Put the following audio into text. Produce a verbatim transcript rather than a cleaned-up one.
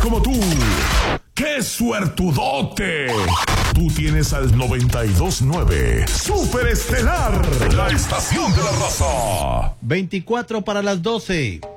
como tú. ¡Qué suertudote! Tú tienes al noventa y dos punto nueve Super Estelar, la estación de la raza. veinticuatro para las doce.